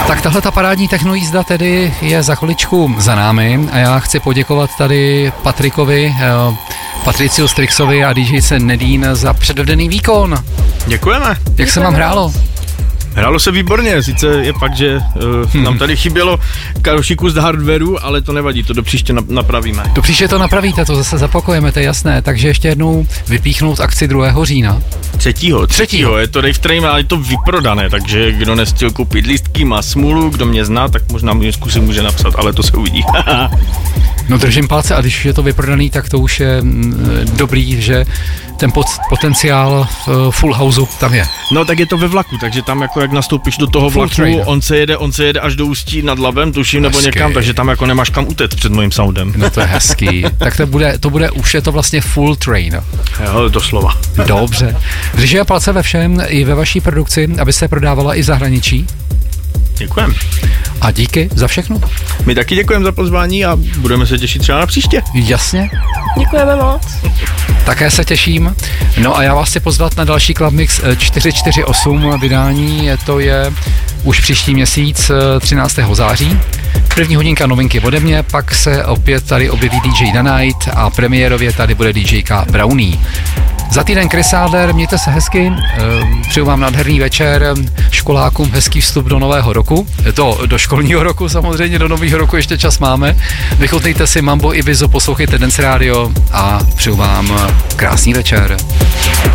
Tak tahle ta parádní technojízda tedy je za chviličku za námi a já chci poděkovat tady Patrikovi, Patriciu Strixovi a DJce Nedín za předvedený výkon. Děkujeme. Jak se vám hrálo? Hrálo se výborně, sice je fakt, že nám tady chybělo karošiku z hardwareu, ale to nevadí, to do příště napravíme. Do příště to napravíte, to zase zapakujeme, to je jasné, takže ještě jednou vypíchnout akci 2. října. 3. Je to Rave Train, ale je to vyprodané, takže kdo nestihl koupit lístky, má smůlu, kdo mě zná, tak možná můj zkusy může napsat, ale to se uvidí. No držím palce a když je to vyprodaný, tak to už je dobrý, že ten potenciál full houseu tam je. No tak je to ve vlaku, takže tam jako jak nastoupíš do toho vlaku, on se jede až do Ústí nad Labem, tuším, nebo někam, takže tam jako nemáš kam utéct před mojím soundem. No to je hezký. Tak to bude, už je to vlastně full train. Jo, doslova. Dobře. Držím palce ve všem, i ve vaší produkci, aby se prodávala i v zahraničí. Děkujem. A díky za všechno. My taky děkujeme za pozvání a budeme se těšit třeba na příště. Jasně. Děkujeme moc. Také se těším. No a já vás chci pozvat na další Club Mix 448 vydání. To je už příští měsíc 13. září. První hodinka novinky ode mě, pak se opět tady objeví DJ The Night a premiérově tady bude DJka Brownie. Za týden Chris Adler, mějte se hezky, přeju vám nádherný večer, školákům hezký vstup do nového roku, do školního roku samozřejmě, do nového roku ještě čas máme. Vychutnejte si Mambo Ibizu, poslouchejte Dance Radio a přeju vám krásný večer.